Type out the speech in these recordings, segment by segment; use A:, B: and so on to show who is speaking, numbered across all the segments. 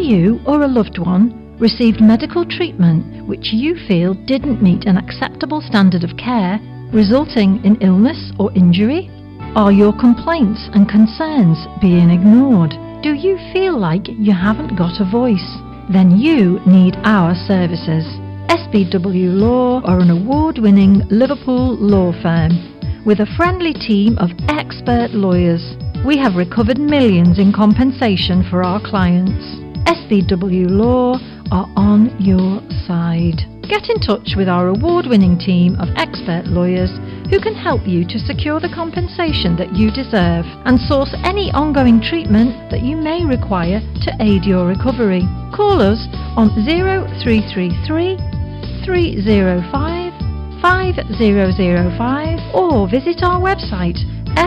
A: you or a loved one received medical treatment which you feel didn't meet an acceptable standard of care, resulting in illness or injury? Are your complaints and concerns being ignored? Do you feel like you haven't got a voice? Then you need our services. SBW Law are an award-winning Liverpool law firm with a friendly team of expert lawyers. We have recovered millions in compensation for our clients. SBW Law are on your side. Get in touch with our award-winning team of expert lawyers who can help you to secure the compensation that you deserve and source any ongoing treatment that you may require to aid your recovery. Call us on 0333 305 5005 or visit our website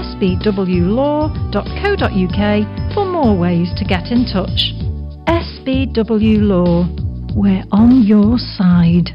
A: sbwlaw.co.uk for more ways to get in touch. SBW Law, we're on your side.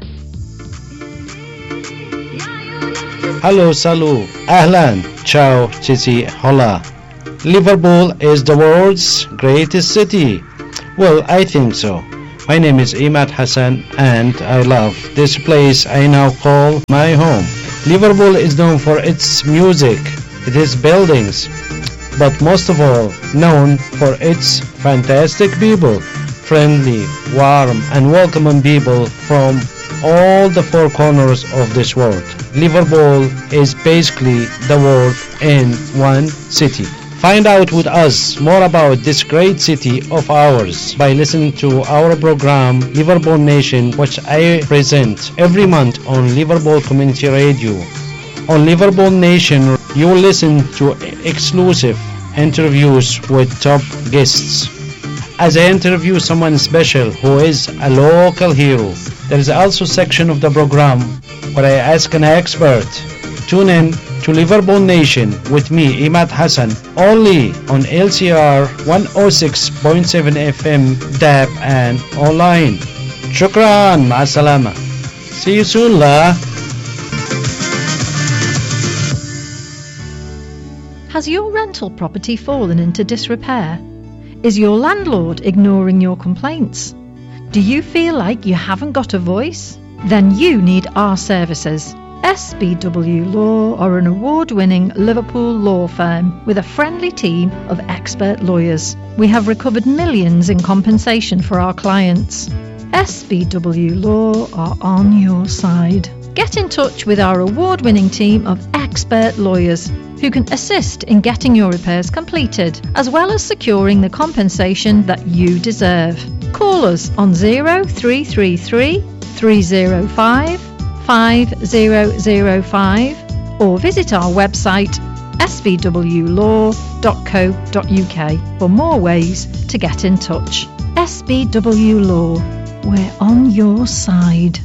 B: Hello, salut, ahlan, ciao, cici, hola. Liverpool is the world's greatest city. Well, I think so. My name is Imad Hassan and I love this place I now call my home. Liverpool is known for its music, its buildings, but most of all known for its fantastic people, friendly, warm and welcoming people from all the four corners of this world. Liverpool is basically the world in one city. Find out with us more about this great city of ours by listening to our program Liverpool Nation, which I present every month on Liverpool Community Radio. On Liverpool Nation, you will listen to exclusive interviews with top guests. As I interview someone special who is a local hero, there is also a section of the program where I ask an expert. Tune in to Liverpool Nation with me, Imad Hassan, only on LCR 106.7 FM, DAB and online. Shukran, ma'asalama. See you soon, la.
A: Has your rental property fallen into disrepair? Is your landlord ignoring your complaints? Do you feel like you haven't got a voice? Then you need our services. SBW Law are an award-winning Liverpool law firm with a friendly team of expert lawyers. We have recovered millions in compensation for our clients. SBW Law are on your side. Get in touch with our award-winning team of expert lawyers who can assist in getting your repairs completed, as well as securing the compensation that you deserve. Call us on 0333 305 5005 or visit our website sbwlaw.co.uk for more ways to get in touch. SBW Law, we're on your side.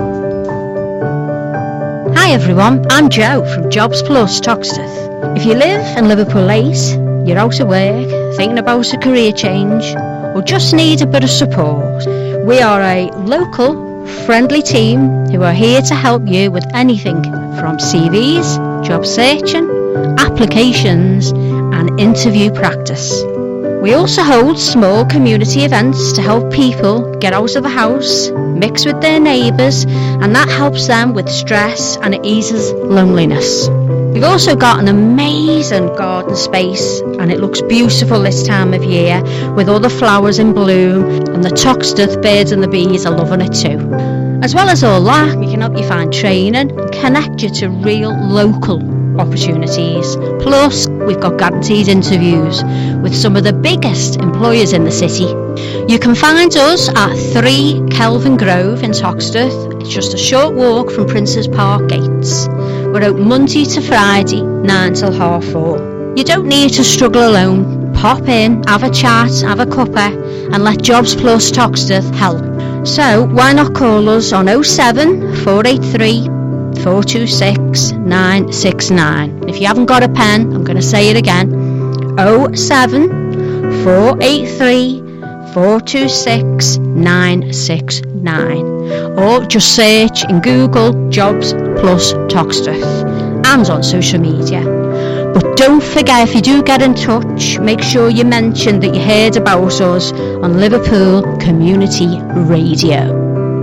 C: Hi everyone, I'm Jo from Jobs Plus Toxteth. If you live in Liverpool 8, you're out of work, thinking about a career change, or just need a bit of support, we are a local, friendly team who are here to help you with anything from CVs, job searching, applications and interview practice. We also hold small community events to help people get out of the house, mix with their neighbours, and that helps them with stress and it eases loneliness. We've also got an amazing garden space and it looks beautiful this time of year with all the flowers in bloom, and the Toxteth birds and the bees are loving it too. As well as all that, we can help you find training and connect you to real local opportunities. Plus, we've got guaranteed interviews with some of the biggest employers in the city. You can find us at 3 Kelvin Grove in Toxteth. It's just a short walk from Princes Park gates. We're open Monday to Friday, 9 till 4:30. You don't need to struggle alone. Pop in, have a chat, have a cuppa, and let Jobs Plus Toxteth help. So why not call us on 07 483 426 969. If you haven't got a pen, I'm going to say it again. 07 483 426 969. Or just search in Google Jobs Plus Toxteth and on social media. But don't forget, if you do get in touch, make sure you mention that you heard about us on Liverpool Community Radio.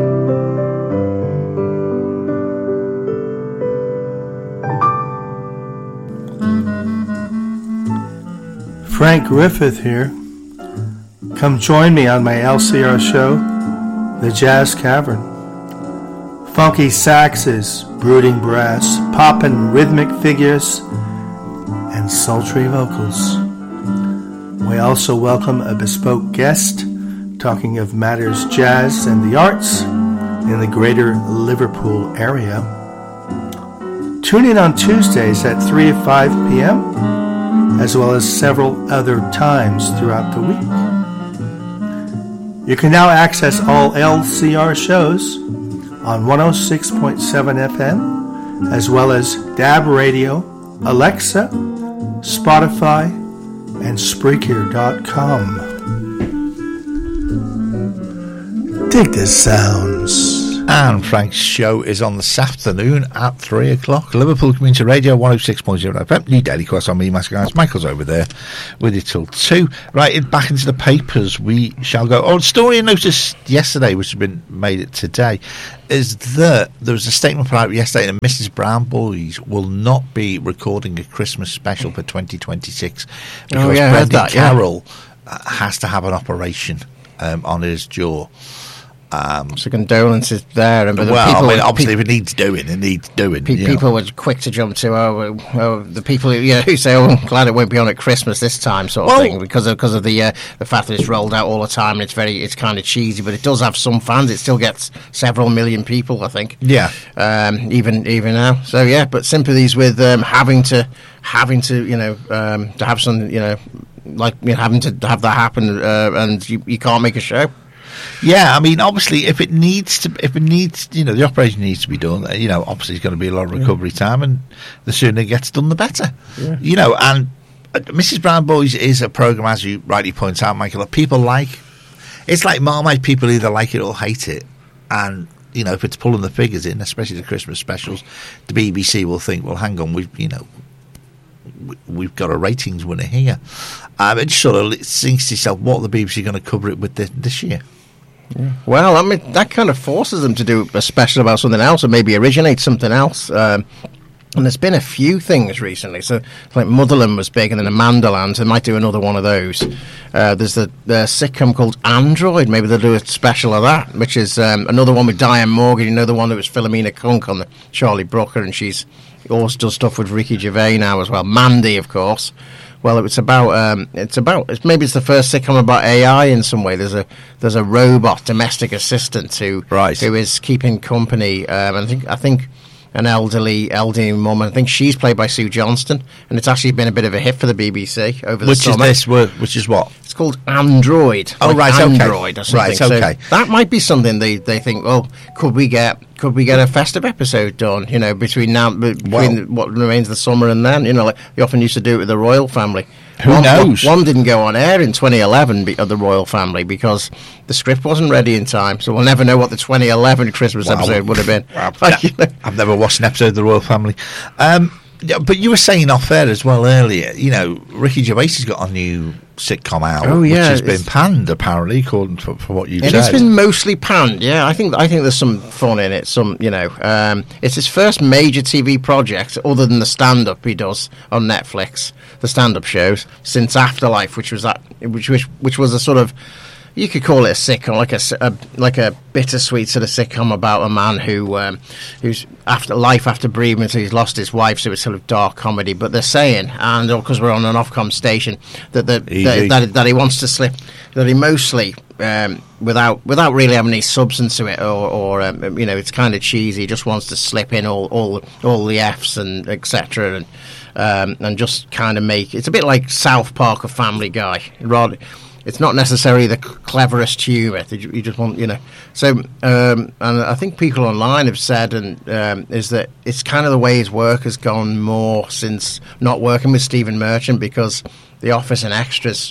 D: Frank Griffith here. Come join me on my LCR show, The Jazz Cavern. Funky saxes, brooding brass, poppin' rhythmic figures, and sultry vocals. We also welcome a bespoke guest talking of matters jazz and the arts in the greater Liverpool area. Tune in on Tuesdays at 3 to 5 p.m., as well as several other times throughout the week. You can now access all LCR shows on 106.7 FM, as well as DAB Radio, Alexa, Spotify, and Spreaker.com. Dig the sounds.
E: And Frank's show is on this afternoon at 3 o'clock. Liverpool Community Radio 106.0 FM. New Daily Quest on me, guys. Michael's over there with you till 2. Right, back into the papers we shall go. Oh, story I noticed yesterday, which has been made it today, is that there was a statement put out yesterday that Mrs. Brown Boys will not be recording a Christmas special for 2026 because Brendan Carroll has to have an operation on his jaw.
F: So condolences there. And
E: obviously, if it needs doing, it needs doing.
F: People were quick to jump to the people who say, "Oh, I'm glad it won't be on at Christmas this time," sort of thing, because of the fact that it's rolled out all the time and it's kind of cheesy, but it does have some fans. It still gets several million people, I think.
E: Yeah.
F: Even now. So yeah, but sympathies with having to to have something having to have that happen, and you can't make a show.
E: Yeah, I mean, obviously, if it needs, the operation needs to be done. Obviously, it's going to be a lot of recovery time, and the sooner it gets done, the better. Yeah. And Mrs. Brown Boys is a program, as you rightly point out, Michael, that people like. It's like Marmite. People either like it or hate it, and if it's pulling the figures in, especially the Christmas specials, the BBC will think, well, hang on, we've got a ratings winner here. It just sort of thinks to yourself, what are the BBC going to cover it with this year?
F: Yeah. Well, I mean, that kind of forces them to do a special about something else, or maybe originate something else. And there's been a few things recently. So, like Motherland was big, and then Amandaland, they might do another one of those. There's the sitcom called Android. Maybe they'll do a special of that, which is another one with Diane Morgan. The one that was Philomena Kunk on the Charlie Brooker, and she's also does stuff with Ricky Gervais now as well. Mandy, of course. Well, maybe it's the first sitcom about AI in some way. There's a robot domestic assistant who is keeping company. I think an elderly mum. I think she's played by Sue Johnston, and it's actually been a bit of a hit for the BBC over the summer.
E: Which is what?
F: It's called Android.
E: Oh, right,
F: Android
E: okay.
F: Or something.
E: Right, okay.
F: So that might be something they think. Well, could we get a festive episode done? Between what remains of the summer and then. Like they often used to do it with the royal family.
E: Who knows?
F: One didn't go on air in 2011 of the royal family because the script wasn't ready in time. So we'll never know what the 2011 Christmas episode would have been.
E: I've never watched an episode of the royal family. But you were saying off air as well earlier, Ricky Gervais has got a new sitcom out, which has been panned, apparently, according to for what you said.
F: It's been mostly panned, yeah. I think there's some fun in it. It's his first major TV project, other than the stand-up he does on Netflix, the stand-up shows, since Afterlife, which was a sort of, you could call it a sitcom, like a bittersweet sort of sitcom about a man who's after bereavement, so he's lost his wife, so it's sort of dark comedy. But they're saying, and because we're on an Ofcom station, that he wants to slip, that he mostly without really having any substance to it, or it's kind of cheesy. He just wants to slip in all the Fs and etc. And just kind of make it's a bit like South Park or Family Guy. It's not necessarily the cleverest humour. You just want, So, and I think people online have said, is that it's kind of the way his work has gone more since not working with Stephen Merchant, because The Office and Extras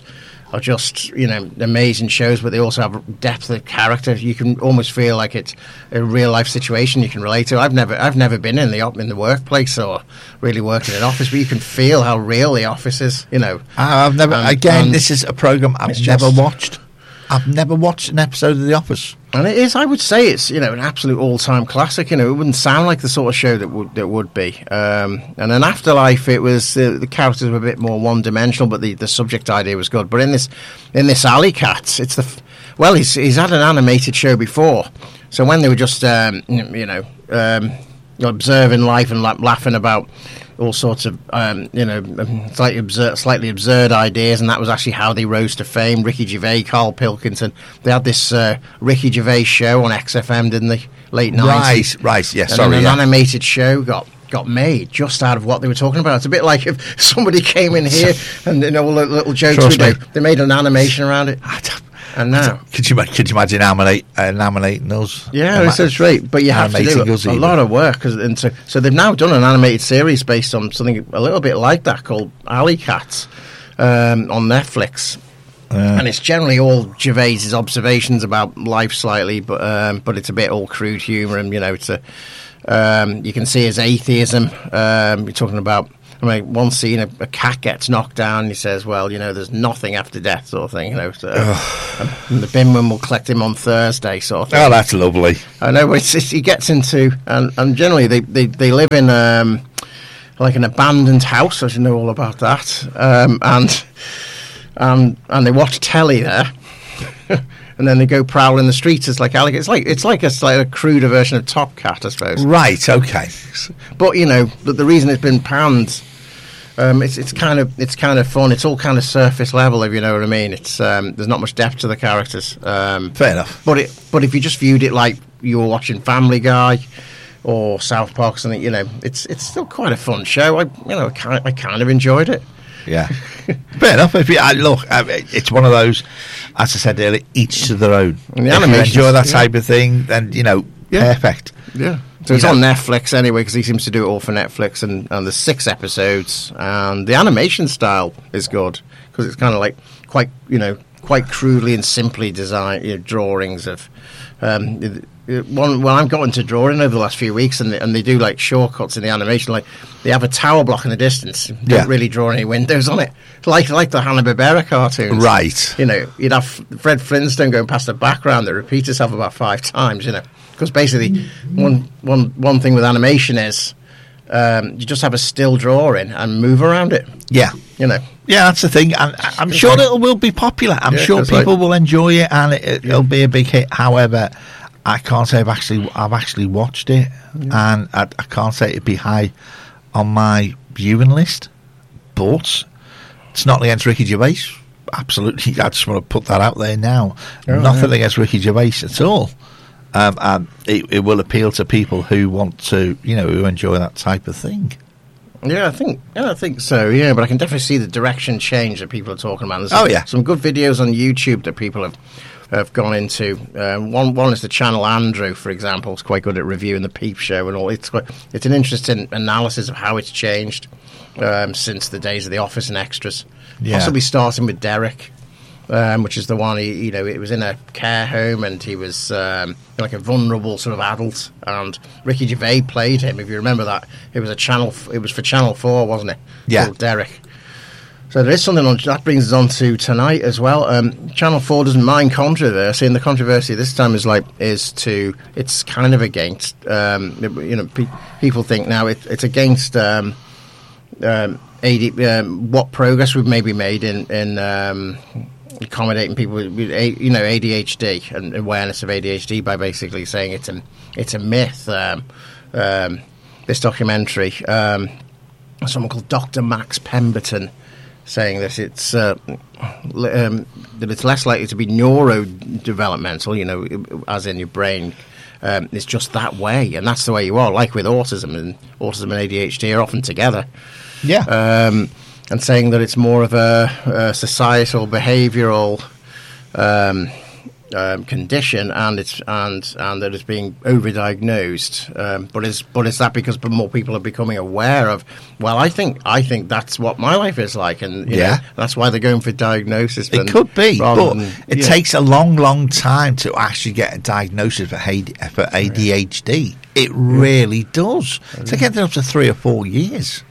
F: are just, you know, amazing shows, but they also have depth of character. You can almost feel like it's a real life situation you can relate to. I've never been in the workplace or really worked in an office, but you can feel how real the office is. You know,
E: I've never. This is a program I've never watched. I've never watched an episode of The Office. And
F: it is, I would say, it's, you know, an absolute all-time classic. You know, it wouldn't sound like the sort of show that would be. And in Afterlife, it was the characters were a bit more one-dimensional, but the subject idea was good. But in this Alley Cats, it's he's had an animated show before, so when they were just observing life and laughing about all sorts of slightly absurd ideas, and that was actually how they rose to fame. Ricky Gervais, Carl Pilkington, they had this Ricky Gervais show on XFM, didn't they? Late 90s.
E: Right, yes.
F: And an animated show got made just out of what they were talking about. It's a bit like if somebody came in here and, you know, all the little jokes we do, they made an animation around it. And now,
E: could you imagine animating those?
F: Yeah, it's right. But you have to do a lot of work. So they've now done an animated series based on something a little bit like that called Alley Cats on Netflix. And it's generally all Gervais's observations about life slightly, but it's a bit all crude humour, and, you know, it's you can see his atheism. You're talking about, I mean, one scene, a cat gets knocked down, and he says, well, you know, there's nothing after death, sort of thing, you know. So, and the binman will collect him on Thursday, sort of thing.
E: Oh, that's lovely.
F: I know, but he gets into, and generally they live in like an abandoned house, as you know all about that, and they watch telly there. And then they go prowling the streets. It's like alligators. It's like a cruder version of Top Cat, I suppose.
E: Right. Okay.
F: But, you know, the reason it's been panned, it's kind of fun. It's all kind of surface level, if you know what I mean. It's there's not much depth to the characters.
E: Fair enough.
F: But if you just viewed it like you were watching Family Guy or South Park or something, you know, it's still quite a fun show. I kind of enjoyed it.
E: Yeah, fair enough. It's one of those, as I said earlier, each to their own.
F: And the
E: if
F: animation,
E: you enjoy that type of thing, then, you know, perfect.
F: Yeah. So it's on Netflix anyway, because he seems to do it all for Netflix, and there's 6 episodes, and the animation style is good, because it's kind of like quite crudely and simply designed, you know, drawings of. I've got into drawing over the last few weeks, and they do like shortcuts in the animation. Like they have a tower block in the distance, don't really draw any windows on it, like the Hanna-Barbera cartoons.
E: Right.
F: You know, you'd have Fred Flintstone going past the background that repeats itself about 5 times. You know, because basically one thing with animation is you just have a still drawing and move around it.
E: Yeah.
F: You know.
E: Yeah, that's the thing, and I'm sure it will be popular. I'm sure people will enjoy it, and it'll be a big hit. However, I can't say I've actually watched it, and I can't say it'd be high on my viewing list. But it's not against Ricky Gervais. Absolutely, I just want to put that out there now. Nothing against Ricky Gervais at all. And it will appeal to people who want to, you know, who enjoy that type of thing.
F: Yeah, I think so. Yeah, but I can definitely see the direction change that people are talking about. There's some good videos on YouTube that people have gone into. One is the channel Andrew, for example. It's quite good at reviewing the Peep Show and all. It's an interesting analysis of how it's changed since the days of The Office and Extras. Yeah. Possibly starting with Derek, which is the one. It was in a care home, and he was like a vulnerable sort of adult. And Ricky Gervais played him. If you remember that, it was for Channel 4, wasn't it?
E: Yeah,
F: called Derek. So there is something on that. Brings us on to tonight as well. Channel 4 doesn't mind controversy, and the controversy this time is it's kind of against. People think now it's against what progress we've maybe made in accommodating people with ADHD and awareness of ADHD by basically saying it's a myth. This documentary, someone called Dr. Max Pemberton, saying that it's less likely to be neurodevelopmental, as in your brain. It's just that way, and that's the way you are. Like with autism and ADHD are often together.
E: Yeah.
F: And saying that it's more of a societal, behavioural condition, and that it's being overdiagnosed. But is that because more people are becoming aware of? Well, I think that's what my life is like, and you know, that's why they're going for diagnosis.
E: It could be, but it takes a long time to actually get a diagnosis for ADHD. It really does. To get it up to 3 or 4 years,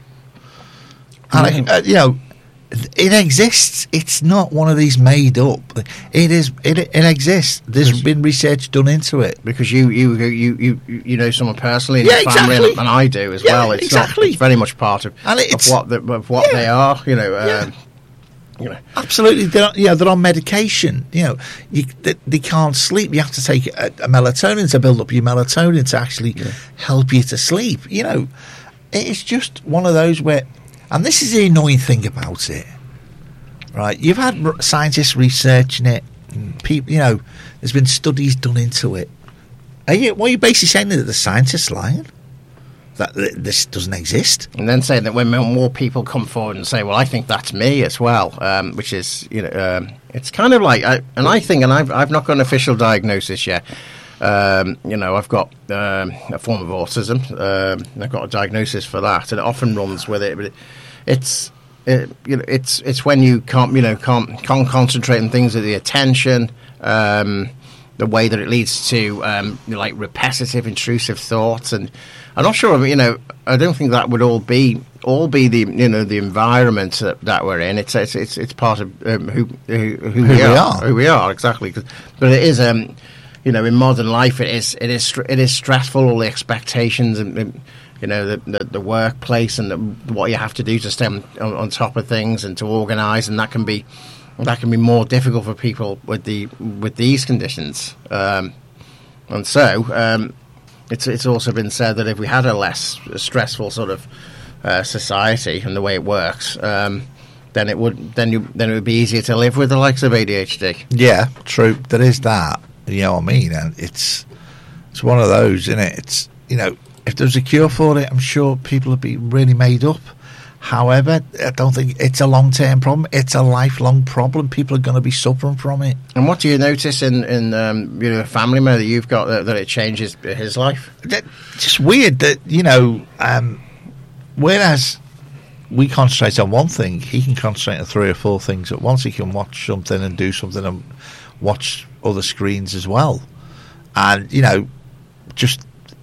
E: and you know. It exists. It's not one of these made up. It is. It exists. There's been research done into it.
F: Because you know someone personally in your family, and I do as well. It's it's very much part of what they are. You know. You know.
E: Absolutely. They're on medication. You know, they can't sleep. You have to take a melatonin to build up your melatonin to actually help you to sleep. You know, it's just one of those where. And this is the annoying thing about it, right? You've had scientists researching it. People, you know, there's been studies done into it. What are you basically saying, that the scientists lying? That this doesn't exist?
F: And then saying that when more people come forward and say, well, I think that's me as well, which is, you know, it's kind of like, I've not got an official diagnosis yet. You know, I've got a form of autism. I've got a diagnosis for that, and it often runs with it. But it's when you can't concentrate on things with the attention. The way that it leads to like repetitive, intrusive thoughts, and I'm not sure. You know, I don't think that would all be the the environment that we're in. It's part of who we are exactly. But it is. You know, in modern life, it is stressful. All the expectations, and you know, the workplace, and what you have to do to stay on top of things and to organise, and that can be more difficult for people with these conditions. And so, it's also been said that if we had a less stressful sort of society and the way it works, then it would be easier to live with the likes of ADHD.
E: Yeah, true. There is that. You know what I mean? And it's one of those, isn't it? It's, you know, if there's a cure for it, I'm sure people would be really made up. However, I don't think it's a long-term problem. It's a lifelong problem. People are going to be suffering from it.
F: And what do you notice in a family member that you've got that it changes his life?
E: It's just weird that, you know, whereas we concentrate on one thing, he can concentrate on 3 or 4 things at once. He can watch something and do something and watch other screens as well. And, you know, just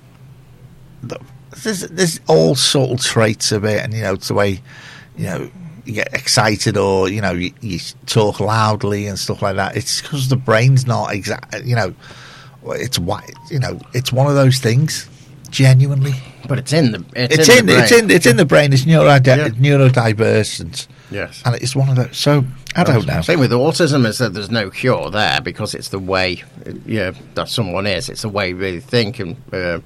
E: there's all subtle traits of it, and, you know, it's the way, you know, you get excited, or, you know, you talk loudly and stuff like that. It's because the brain's not exact, you know, it's white, you know, it's one of those things, genuinely.
F: But it's in the brain.
E: It's in the brain. It's neurodiverse, and
F: yes,
E: and it's one of those. So I don't know.
F: Same with autism, is that there's no cure there, because it's the way that someone is. It's the way they think and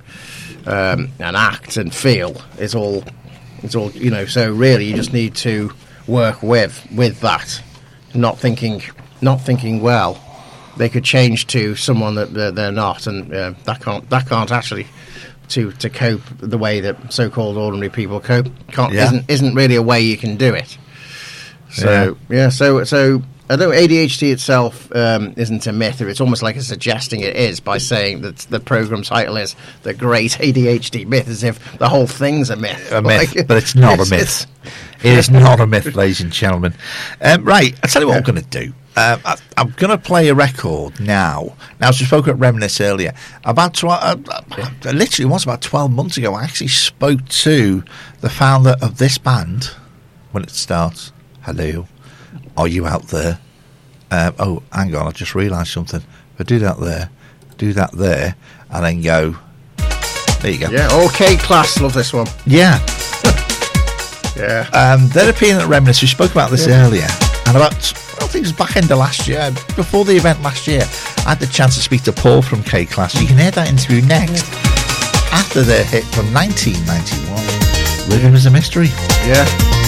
F: act and feel. It's all you know. So really, you just need to work with that. Not thinking well, they could change to someone that they're not, and that can't actually. To cope the way that so-called ordinary people cope isn't really a way you can do it. So so although ADHD itself isn't a myth, it's almost like it's suggesting it is by saying that the program title is The Great ADHD Myth, as if the whole thing's a myth.
E: But it's not a myth. It is not a myth, ladies and gentlemen. Right, I'll tell you what I'm going to do. I'm going to play a record now. Now, as we spoke at Reminisce earlier, literally, it was about 12 months ago, I actually spoke to the founder of this band when it starts. Hello, are you out there? Oh, hang on, I just realised something. If I do that there, and then go, there you go.
F: Yeah, OK Class, love this one.
E: Yeah.
F: Yeah.
E: They're appearing at Reminisce. We spoke about this earlier, and about, I think it was back end of last year, before the event last year, I had the chance to speak to Paul from K Class. You can hear that interview next, after their hit from 1991, Rhythm is a Mystery.
F: Yeah.